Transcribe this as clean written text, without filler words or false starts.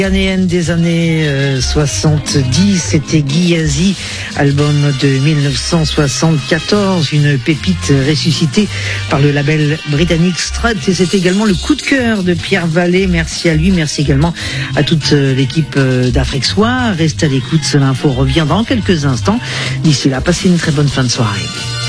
Ghanéenne des années 70, c'était Guy Azy, album de 1974, une pépite ressuscitée par le label britannique Strut, et c'est également le coup de cœur de Pierre Vallée. Merci à lui, merci également à toute l'équipe d'Afrique Soir. Reste à l'écoute, l'info revient dans quelques instants. D'ici là, passez une très bonne fin de soirée.